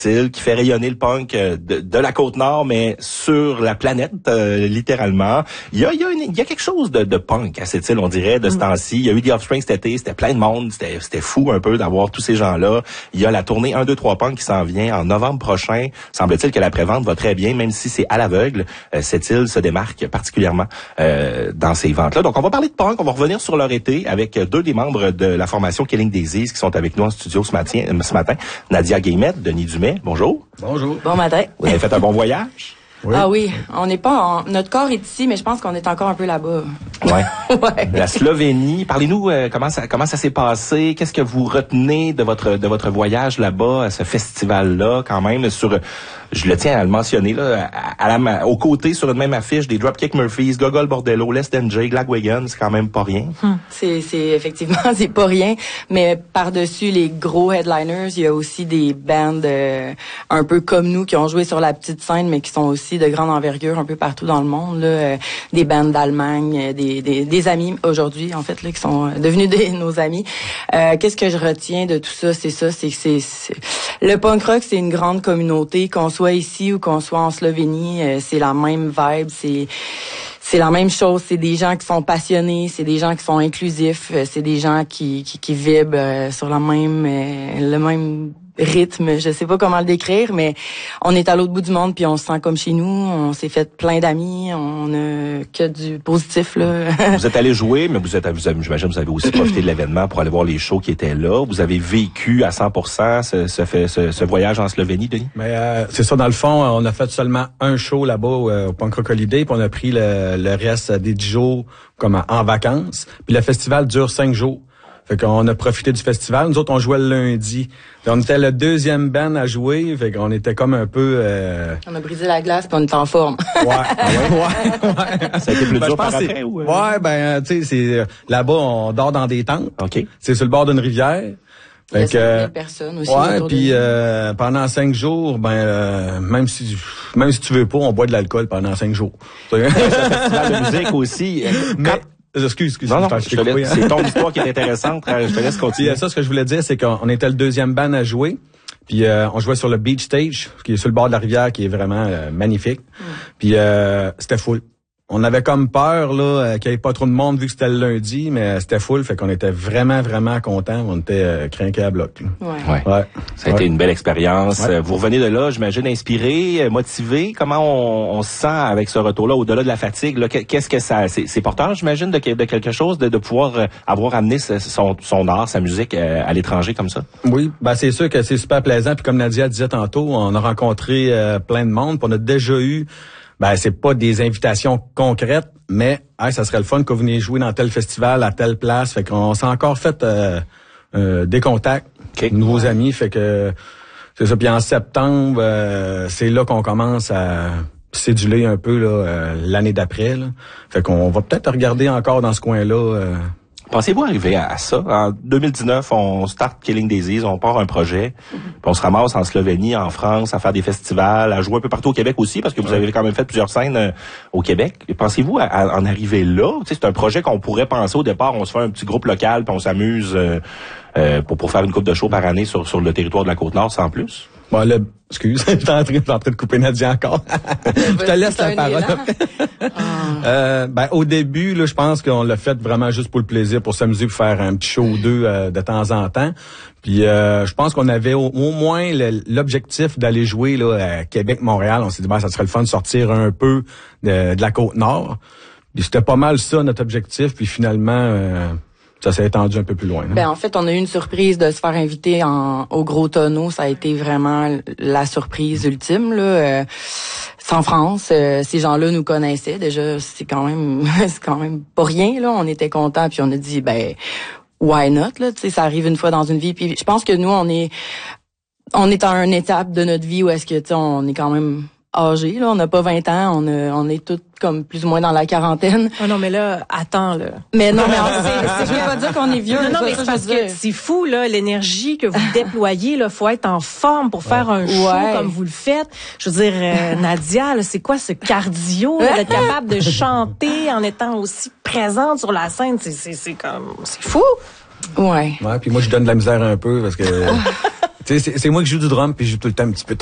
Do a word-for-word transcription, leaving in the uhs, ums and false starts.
qui fait rayonner le punk de, de la Côte-Nord, mais sur la planète, euh, littéralement. Il y a, il y a, une, il y a quelque chose de, de punk à cette île, on dirait, de ce mm. temps-ci. Il y a eu The Offspring cet été, c'était plein de monde, c'était, c'était fou un peu d'avoir tous ces gens-là. Il y a la tournée un deux trois Punk qui s'en vient en novembre prochain. Semble-t-il que la prévente va très bien, même si c'est à l'aveugle. Euh, cette île se démarque particulièrement euh, dans ces ventes-là. Donc, on va parler de punk, on va revenir sur leur été avec deux des membres de la formation Killing Daisies qui sont avec nous en studio ce matin. Ce matin. Nadia Guillemette, Denis Dumais. Bonjour. Bonjour. Bon matin. Vous avez fait un bon voyage? Oui. Ah oui, on n'est pas en... notre corps est ici, mais je pense qu'on est encore un peu là-bas. Ouais. ouais. La Slovénie. Parlez-nous euh, comment ça comment ça s'est passé. Qu'est-ce que vous retenez de votre de votre voyage là-bas, à ce festival-là, quand même sur. Je le tiens à le mentionner là, à, à la, aux côtés sur une même affiche des Dropkick Murphys, Gogol Bordello, Less Than Jay, Lagwagon, c'est quand même pas rien. Hum, c'est c'est effectivement c'est pas rien, mais par-dessus les gros headliners, il y a aussi des bands euh, un peu comme nous qui ont joué sur la petite scène, mais qui sont aussi de grande envergure un peu partout dans le monde là, euh, des bands d'Allemagne, des des, des amis aujourd'hui en fait là qui sont devenus des, nos amis. Euh, qu'est-ce que je retiens de tout ça, c'est ça, c'est que c'est, c'est le punk rock, c'est une grande communauté, qu'on soit ici ou qu'on soit en Slovénie, euh, c'est la même vibe, c'est c'est la même chose, c'est des gens qui sont passionnés, c'est des gens qui sont inclusifs, euh, c'est des gens qui qui, qui vibrent euh, sur la même euh, le même rythme, je sais pas comment le décrire, mais on est à l'autre bout du monde puis on se sent comme chez nous, on s'est fait plein d'amis, on a que du positif là. Vous êtes allé jouer, mais vous êtes, vous avez, j'imagine, vous avez aussi profité de l'événement pour aller voir les shows qui étaient là. Vous avez vécu à cent pour cent ce, ce, ce, ce voyage en Slovénie, Denis? Mais euh, c'est ça, dans le fond, on a fait seulement un show là-bas euh, au Punk Rock Holiday, puis on a pris le, le reste des dix jours comme en vacances. Puis le festival dure cinq jours. Fait qu'on a profité du festival. Nous autres, on jouait le lundi. Puis on était le deuxième band à jouer. Fait qu'on était comme un peu... Euh... On a brisé la glace puis on était en forme. Ouais, ouais, ouais, ouais. Ça a été plus ben, dur par après, ou... Ouais, ben, tu sais, c'est là-bas, on dort dans des tentes. OK. C'est sur le bord d'une rivière. Il y a cinq mille personnes aussi. Ouais, puis euh, pendant cinq jours, ben euh, même si même si tu veux pas, on boit de l'alcool pendant cinq jours. C'est un festival de musique aussi. Mais, Excuse, excuse. Non, non, je te laisse, c'est ton histoire qui est intéressante. Je te laisse continuer. Puis, ça, ce que je voulais dire, c'est qu'on était le deuxième band à jouer. Puis euh, on jouait sur le beach stage, qui est sur le bord de la rivière, qui est vraiment euh, magnifique. Mm. Puis euh, c'était full. On avait comme peur là qu'il y ait pas trop de monde vu que c'était le lundi, mais c'était full, fait qu'on était vraiment vraiment contents. On était euh, crinqués à bloc. Ouais. ouais. ouais. Ça a ouais. été une belle expérience. Ouais. Vous revenez de là, j'imagine inspiré, motivé. Comment on, on se sent avec ce retour-là, au-delà de la fatigue là, qu'est-ce que ça, c'est, c'est porteur, j'imagine, de, de quelque chose, de, de pouvoir avoir amené son, son art, sa musique à l'étranger comme ça. Oui, ben c'est sûr que c'est super plaisant. Puis comme Nadia disait tantôt, on a rencontré euh, plein de monde. Puis on a déjà eu Ben, c'est pas des invitations concrètes, mais hey, ça serait le fun que vous veniez jouer dans tel festival, à telle place. Fait qu'on s'est encore fait euh, euh, des contacts, okay. nouveaux ouais. amis. Fait que c'est ça. Puis en septembre, euh, c'est là qu'on commence à céduler un peu là, euh, l'année d'après. Là. Fait qu'on va peut-être regarder encore dans ce coin-là. Euh, Pensez-vous arriver à ça? En deux mille dix-neuf, on start Killing Daisies, on part un projet, mm-hmm. puis on se ramasse en Slovénie, en France, à faire des festivals, à jouer un peu partout au Québec aussi, parce que vous avez quand même fait plusieurs scènes euh, au Québec. Et pensez-vous à, à en arriver là? Tu sais, c'est un projet qu'on pourrait penser au départ, on se fait un petit groupe local, puis on s'amuse euh, euh, pour, pour faire une couple de shows par année sur, sur le territoire de la Côte-Nord, sans plus. Bon, là, excuse, je suis en train, en train de couper Nadia encore. Je te laisse la parole. euh, ben, au début, là, je pense qu'on l'a fait vraiment juste pour le plaisir, pour s'amuser, pour faire un petit show ou deux euh, de temps en temps. Puis, euh, je pense qu'on avait au, au moins le, l'objectif d'aller jouer là à Québec-Montréal. On s'est dit, ben, ça serait le fun de sortir un peu de, de la Côte-Nord. Puis, c'était pas mal ça, notre objectif. Puis, finalement... Euh, ça s'est étendu un peu plus loin. Hein? Ben en fait, on a eu une surprise de se faire inviter en, au Gros Tonneau. Ça a été vraiment la surprise ultime. Là. Euh, c'est en France. Euh, ces gens-là nous connaissaient. Déjà, c'est quand même c'est quand même pas rien. Là. On était contents, puis on a dit, ben, why not? Là? Tu sais, ça arrive une fois dans une vie. Puis je pense que nous, on est on est à une étape de notre vie où est-ce que tu sais, on est quand même âgés, là, on n'a pas vingt ans, on a, on est tous comme plus ou moins dans la quarantaine. Oh non, mais là, attends, là. Mais non, mais on, c'est, c'est, je veux pas dire qu'on est vieux. Non, non, mais c'est parce que c'est fou, là, l'énergie que vous déployez, là, faut être en forme pour faire un show ouais. comme vous le faites. Je veux dire, euh, Nadia, là, c'est quoi ce cardio, là, d'être capable de chanter en étant aussi présente sur la scène, c'est, c'est, c'est comme, c'est fou. Ouais. Ouais, puis moi, je donne de la misère un peu parce que... Tu C'est, c'est moi qui joue du drum, puis je joue tout le temps un petit peu